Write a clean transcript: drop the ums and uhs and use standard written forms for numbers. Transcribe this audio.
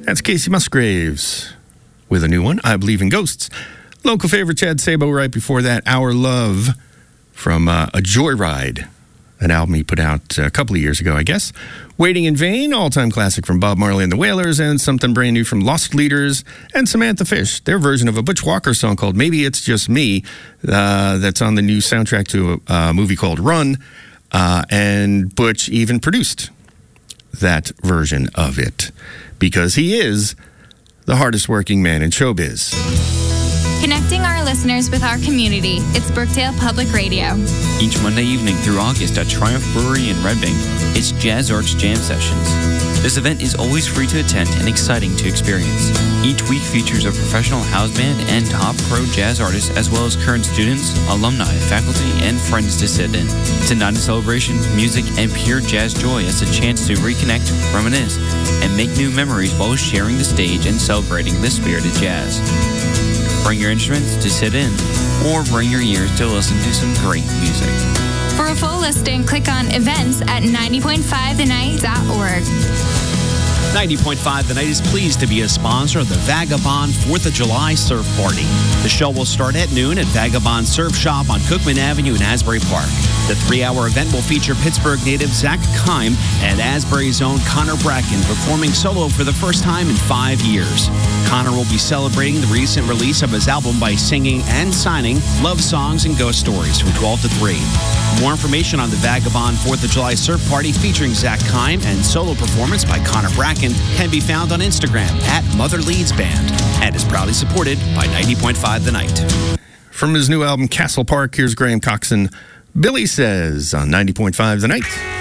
That's Casey Musgraves with a new one, I Believe in Ghosts. Local favorite Chad Sabo right before that, Our Love from A Joyride, an album he put out a couple of years ago, I guess. Waiting in Vain, all-time classic from Bob Marley and the Wailers, and something brand new from Lost Leaders and Samantha Fish, their version of a Butch Walker song called Maybe It's Just Me, that's on the new soundtrack to a movie called Run, and Butch even produced that version of it, because he is the hardest working man in showbiz. Connecting our listeners with our community, it's Brookdale Public Radio. Each Monday evening through August at Triumph Brewery in Red Bank, it's Jazz Arts Jam Sessions. This event is always free to attend and exciting to experience. Each week features a professional house band and top pro jazz artists, as well as current students, alumni, faculty, and friends to sit in. It's a night of celebration, music, and pure jazz joy as a chance to reconnect, reminisce, and make new memories while sharing the stage and celebrating the spirit of jazz. Bring your instruments to sit in, or bring your ears to listen to some great music. For a full listing, click on events at 90.5thenight.org. 90.5 The Night is pleased to be a sponsor of the Vagabond 4th of July Surf Party. The show will start at noon at Vagabond Surf Shop on Cookman Avenue in Asbury Park. The 3-hour event will feature Pittsburgh native Zach Kime and Asbury's own Connor Bracken performing solo for the first time in 5 years. Connor will be celebrating the recent release of his album by singing and signing love songs and ghost stories from 12 to 3. More information on the Vagabond 4th of July Surf Party featuring Zach Kime and solo performance by Connor Bracken can be found on Instagram at Mother Leeds Band and is proudly supported by 90.5 The Night. From his new album, Castle Park, here's Graham Coxon. Billy Says on 90.5 The Night.